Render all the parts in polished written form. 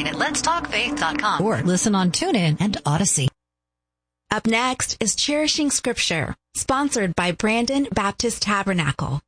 at letstalkfaith.com. Or listen on TuneIn and Odyssey. Up next is Cherishing Scripture, sponsored by Brandon Baptist Tabernacle.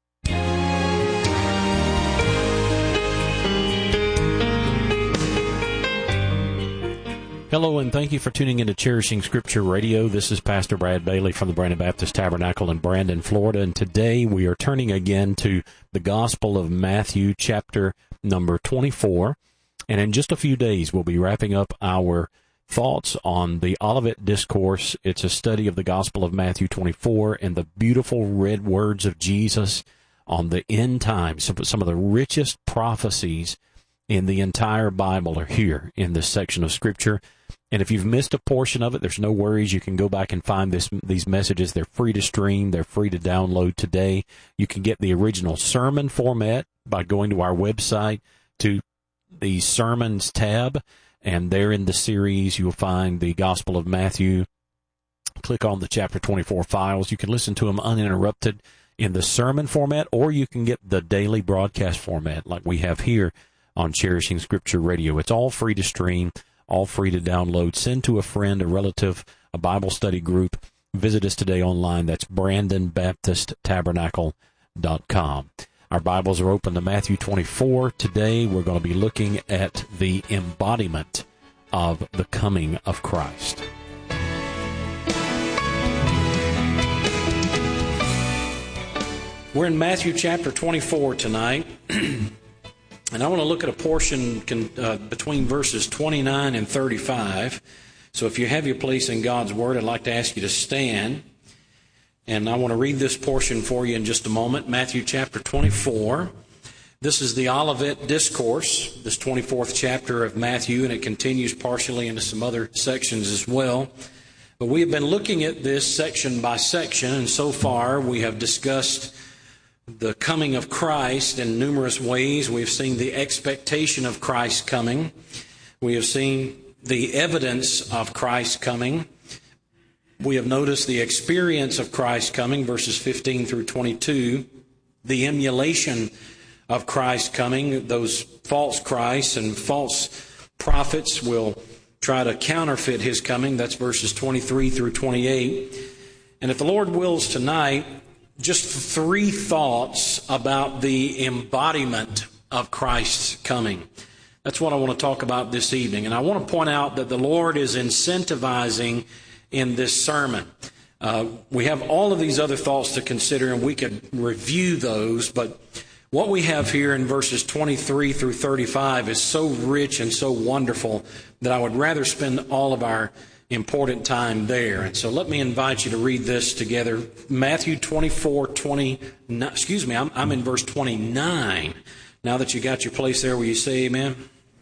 Hello, and thank you for tuning into Cherishing Scripture Radio. This is Pastor Brad Bailey from the Brandon Baptist Tabernacle in Brandon, Florida, and today we are turning again to the Gospel of Matthew, chapter number 24, and in just a few days we'll be wrapping up our thoughts on the Olivet Discourse. It's a study of the Gospel of Matthew 24 and the beautiful red words of Jesus on the end times. Some of the richest prophecies in the entire Bible are here in this section of Scripture. And if you've missed a portion of it, there's no worries. You can go back and find these messages. They're free to stream. They're free to download today. You can get the original sermon format by going to our website to the Sermons tab. And there in the series, you'll find the Gospel of Matthew. Click on the Chapter 24 files. You can listen to them uninterrupted in the sermon format, or you can get the daily broadcast format like we have here on Cherishing Scripture Radio. It's all free to stream, all free to download. Send to a friend, a relative, a Bible study group. Visit us today online. That's BrandonBaptistTabernacle.com. Our Bibles are open to Matthew 24. Today we're going to be looking at the embodiment of the coming of Christ. We're in Matthew chapter 24 tonight. And I want to look at a portion between verses 29 and 35. So if you have your place in God's Word, I'd like to ask you to stand. And I want to read this portion for you in just a moment. Matthew chapter 24. This is the Olivet Discourse, this 24th chapter of Matthew, and it continues partially into some other sections as well. But we have been looking at this section by section, and so far we have discussed the coming of Christ in numerous ways. We have seen the expectation of Christ's coming. We have seen the evidence of Christ's coming. We have noticed the experience of Christ's coming, verses 15 through 22. The emulation of Christ's coming. Those false Christs and false prophets will try to counterfeit His coming. That's verses 23 through 28. And if the Lord wills tonight, just 3 thoughts about the embodiment of Christ's coming. That's what I want to talk about this evening. And I want to point out that the Lord is incentivizing in this sermon. We have all of these other thoughts to consider, and we could review those, but what we have here in verses 23 through 35 is so rich and so wonderful that I would rather spend all of our important time there. And so let me invite you to read this together. Matthew 24, 29, I'm in verse 29. Now that you got your place there, will you say amen?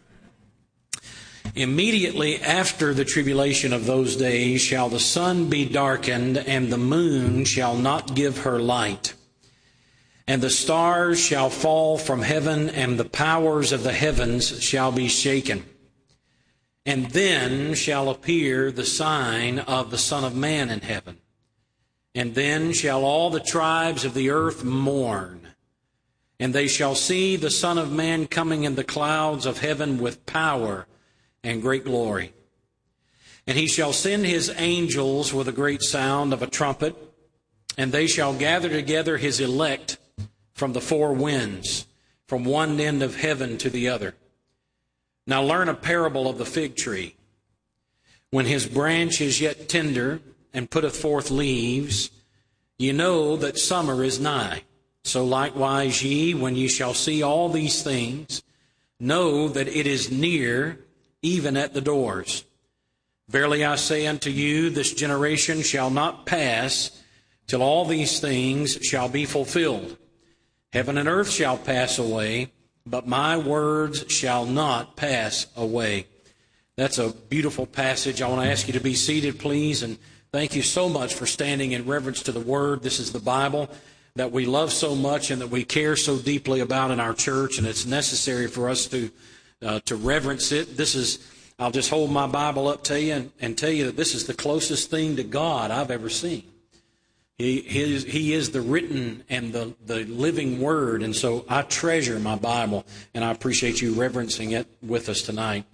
Immediately after the tribulation of those days shall the sun be darkened, and the moon shall not give her light. And the stars shall fall from heaven, and the powers of the heavens shall be shaken. And then shall appear the sign of the Son of Man in heaven. And then shall all the tribes of the earth mourn. And they shall see the Son of Man coming in the clouds of heaven with power and great glory. And He shall send His angels with a great sound of a trumpet, and they shall gather together His elect from the 4 winds, from one end of heaven to the other. Now learn a parable of the fig tree. When his branch is yet tender and putteth forth leaves, ye know that summer is nigh. So likewise ye, when ye shall see all these things, know that it is near, even at the doors. Verily I say unto you, this generation shall not pass till all these things shall be fulfilled. Heaven and earth shall pass away, but my words shall not pass away. That's a beautiful passage. I want to ask you to be seated, please, and thank you so much for standing in reverence to the Word. This is the Bible that we love so much and that we care so deeply about in our church, and it's necessary for us to reverence it. I'll just hold my Bible up to you and tell you that this is the closest thing to God I've ever seen. He is the written and the living Word, and so I treasure my Bible, and I appreciate you reverencing it with us tonight.